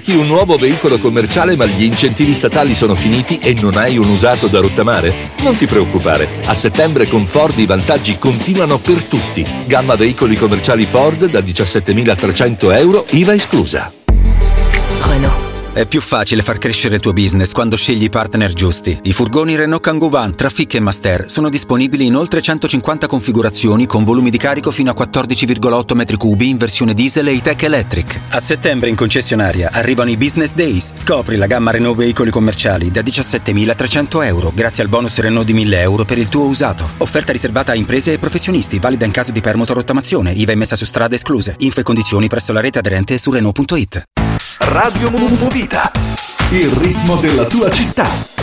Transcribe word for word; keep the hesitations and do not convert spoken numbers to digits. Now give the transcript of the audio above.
Cerchi un nuovo veicolo commerciale ma gli incentivi statali sono finiti e non hai un usato da rottamare? Non ti preoccupare, a settembre con Ford i vantaggi continuano per tutti. Gamma veicoli commerciali Ford da diciassettemilatrecento euro, I V A esclusa. Renault. È più facile far crescere il tuo business quando scegli i partner giusti. I furgoni Renault Kangoo Van, Trafic e Master sono disponibili in oltre centocinquanta configurazioni con volumi di carico fino a quattordici virgola otto metri cubi in versione diesel e E-Tech Electric. A settembre in concessionaria arrivano i Business Days. Scopri la gamma Renault veicoli commerciali da diciassettemilatrecento euro grazie al bonus Renault di mille euro per il tuo usato. Offerta riservata a imprese e professionisti, valida in caso di permuto rottamazione. I V A emessa su strade escluse. Info e condizioni presso la rete aderente su Renault punto it. Radio Movida, il ritmo della tua città.